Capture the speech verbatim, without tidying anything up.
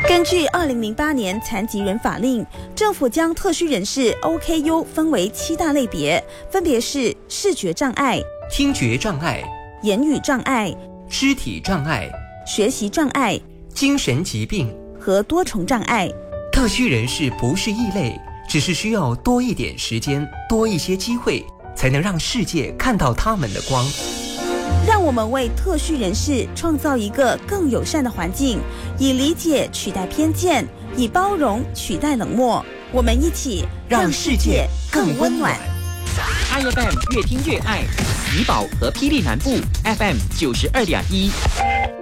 根据二零零八年残疾人法令，政府将特需人士 O K U 分为七大类别，分别是视觉障碍、 听觉障碍、 言语障碍、 肢体障碍、 学习障碍、 精神疾病和多重障碍。 特需人士不是异类，只是需要多一点时间，多一些机会，才能让世界看到他们的光。 让我们为特需人士创造一个更友善的环境，以理解取代偏见，以包容取代冷漠。我们一起让世界更温暖。 I F M 越听越爱，怡保和霹雳南部 F M 九十二点一。